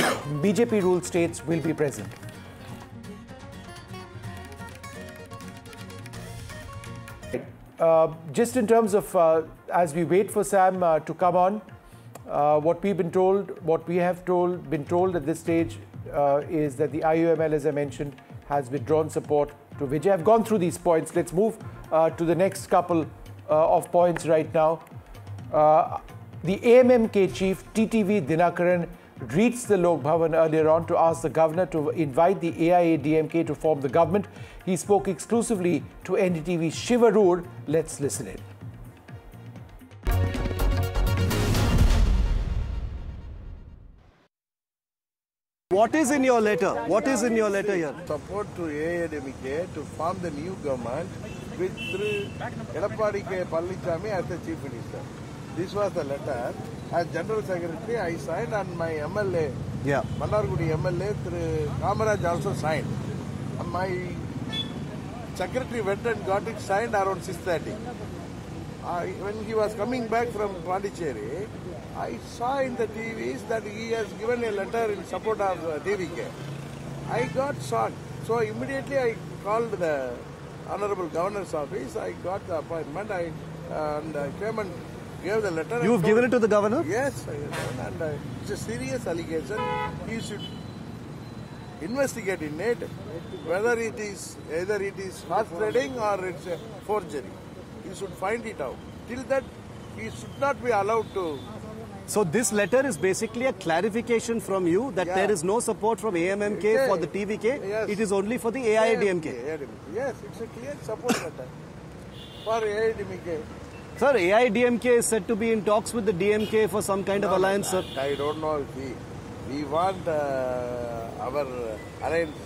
BJP-ruled states will be present. Just in terms of, as we wait for Sam to come on, what we have been told at this stage is that the IUML, as I mentioned, has withdrawn support to Vijay. I've gone through these points. Let's move to the next couple of points right now. The AMMK chief, TTV Dinakaran, reached the Lok Bhavan earlier on to ask the governor to invite the AIADMK to form the government. He spoke exclusively to NDTV's Shiv Arur. Let's listen in. What is in your letter? What is in your letter here? Support to AIADMK to form the new government with Edappadi K. Palanichami as the chief minister. This was the letter. As General Secretary, I signed, and my MLA, Mandargudi MLA, Kamaraj also signed. And my secretary went and got it signed around 6:30. When he was coming back from Pondicherry, I saw in the TVs that he has given a letter in support of DVK. I got shocked. So immediately I called the Honorable Governor's office. I got the appointment. I came and gave the letter. You've given it to the governor? Yes, and it's a serious allegation. He should investigate in it whether it is either it is horse trading or it's a forgery. He should find it out. Till that, he should not be allowed to. So this letter is basically a clarification from you that there is no support from AMMK for the TVK. Yes. It is only for the AIADMK. Yes, it's a clear support letter for AIADMK. Sir, AIADMK is said to be in talks with the DMK for some kind of alliance, sir. I don't know if we want our alliance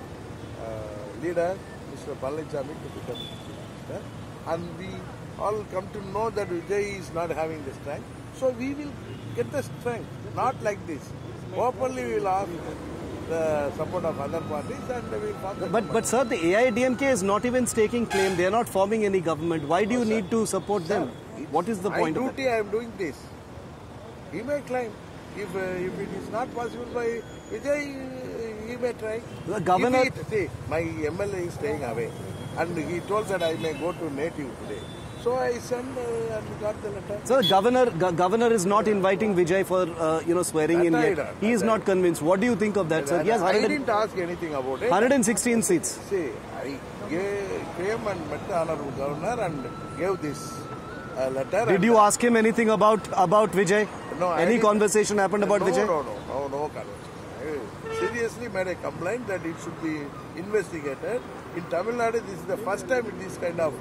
leader, Mr. Palanichami, to become minister. And we all come to know that Vijay is not having the strength. So we will get the strength, not like this. Openly we will ask the support of other parties and we will form the But sir, the AIADMK is not even staking claim. They are not forming any government. Why do you need to support them? What is the point of it? I am doing this. He may claim. If it is not possible by Vijay, he may try. The governor... See, my MLA is staying away. And he told that I may go to native today. So I sent and got the letter. So the governor is not inviting Vijay for swearing in yet. He is not convinced. What do you think of that, sir? Yes, I didn't ask anything about it. 116 seats. See, I came and met the Honorable Governor and gave this letter. Did you ask him anything about Vijay? No. Any conversation happened about Vijay? No conversation. I seriously made a complaint that it should be investigated. In Tamil Nadu, this is the first time this kind of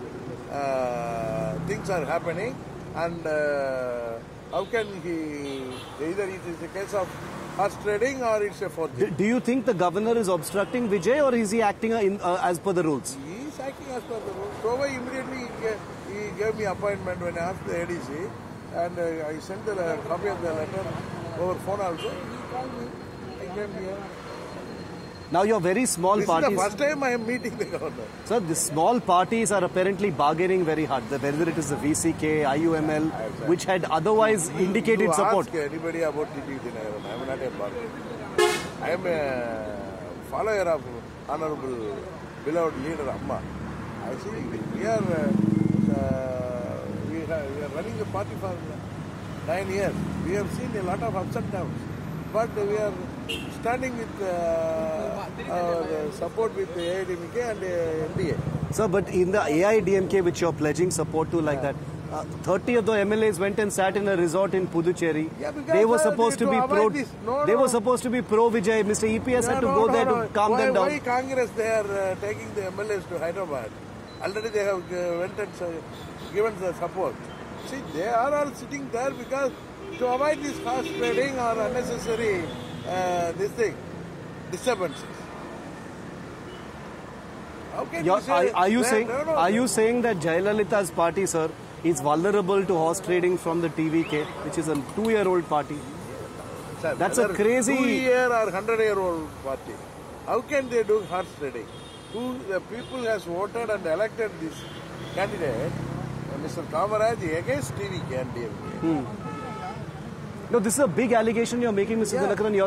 things are happening, and how can he, either it is a case of horse trading or it's a forgery. Do you think the governor is obstructing Vijay, or is he acting as per the rules? He is acting as per the rules. So immediately he gave me appointment when I asked the ADC, and I sent the copy of the letter over phone also. He called me. I came here. Now your very small parties... This is the first time I am meeting the governor. Sir, the small parties are apparently bargaining very hard. Whether it is the VCK, IUML, which had otherwise indicated support. Ask anybody about TTV Dinakaran. I am not a bargainer. I am a follower of Honorable beloved leader Amma. I see we are running the party for 9 years. We have seen a lot of ups and downs. But we are standing with support with the AIADMK and NDA. Sir, but in the AIADMK, which you are pledging support to like that, 30 of the MLAs went and sat in a resort in Puducherry. They were supposed to be pro. They were supposed to be pro Vijay. Mr. EPS had to go there to calm them down. Why Congress they are taking the MLAs to Hyderabad? Already they have went and given the support. See, they are all sitting there because to avoid this horse trading or unnecessary disturbances. Are you saying that Jayalalitha's party, sir, is vulnerable to horse trading from the TVK, which is a 2-year-old party? Sir, that's a crazy... 2-year or 100-year-old party. How can they do horse trading? The people has voted and elected this candidate, Mr. Kamaraj, against TVK and DMK. No, this is a big allegation you're making, Mr. Dinakaran.